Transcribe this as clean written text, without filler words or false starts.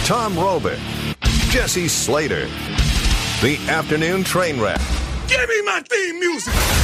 Tom Robert, Jesse Slater, The Afternoon Train Wreck. Give me my theme music!